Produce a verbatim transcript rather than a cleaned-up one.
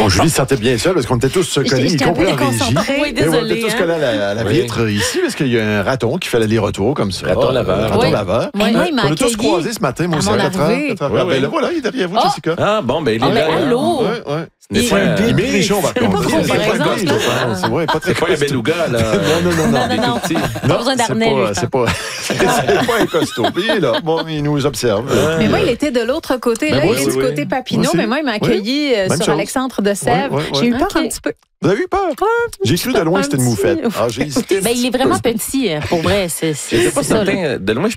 Bon, Julie se sentait bien seule parce qu'on était tous collés, y compris en régie. Oui, désolé. On était tous collés à la, à la Oui. vitre ici parce qu'il y a un raton qui fait l'aller-retour comme ça. Raton laveur. Raton Oui. laveur. Oui. Moi, il m'a On a tous accueilli croisé ce matin, moi à aussi, mon à quatre heures. arrivée. quatre heures. Oui, oui. Ben là, voilà, il est derrière vous, Oh. Jessica. Ah, bon, ben il est Ah, là. ben, allô? Ouais, ouais. Des fois, Il est euh, maigrichon, par C'est contre. pas gros, C'est par pas un exemple, costaud, là. hein. C'est vrai, pas très c'est pas un costaud. beluga, là. Non, non, non, non. Il est non. tout petit. Pas besoin d'harnais, c'est lui, pas, je c'est pas, c'est pas un costaud. Puis il est là. Bon, il nous observe. Mais moi, il était de l'autre côté. Ben Là, oui, il est oui, du oui. côté Papineau, Moi aussi. mais moi, il m'a accueilli euh, Même sur chose. Alexandre de Sèvres. Ouais, ouais, J'ai eu ouais. peur Ok. un petit peu. Vous avez eu peur? J'ai cru de loin que c'était une Un petit- moufette. Ah, j'ai hésité. Ben, il est vraiment petit, hein, pour vrai. C'est c'est- J'étais pas c'est ça, là. certain. De loin, je